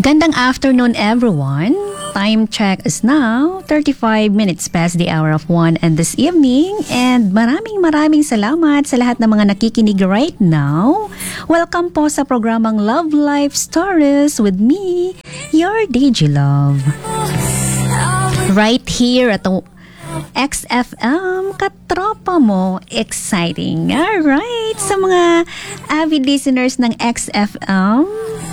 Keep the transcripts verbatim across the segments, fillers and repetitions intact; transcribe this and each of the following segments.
Gandang afternoon, everyone. Time check is now thirty-five minutes past the hour of one and this evening. And maraming maraming salamat sa lahat ng mga nakikinig right now. Welcome po sa programang Love Life Stories with me, your D J Love. Right here at the X F M, katropa mo, exciting. Alright, sa mga avid listeners ng X F M,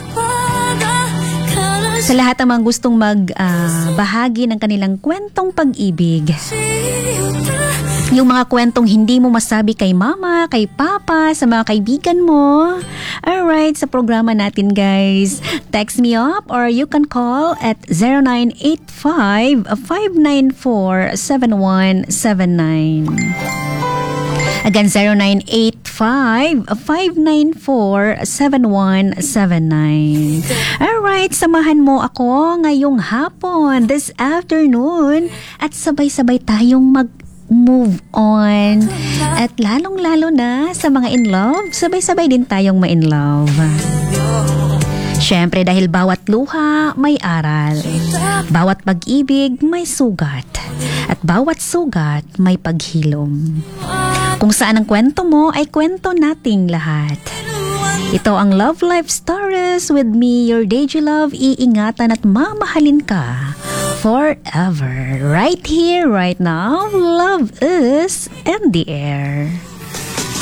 sa lahat ng mga gustong magbahagi uh, ng kanilang kwentong pag-ibig, yung mga kwentong hindi mo masabi kay mama, kay papa, sa mga kaibigan mo. Alright, sa programa natin guys, text me up or you can call at zero nine eight five, five nine four, seven one seven nine. Again, zero nine eight five, five nine four, seven one seven nine. Alright, samahan mo ako ngayong hapon, this afternoon, at sabay-sabay tayong mag move on. At lalong-lalo na sa mga in love, sabay-sabay din tayong ma-in love. Siyempre, dahil bawat luha may aral, bawat pag-ibig may sugat, at bawat sugat may paghilom. Kung saan ang kwento mo ay kwento nating lahat. Ito ang Love Life Stories with me, your D J Love. Iingatan at mamahalin ka forever. Right here, right now, love is in the air.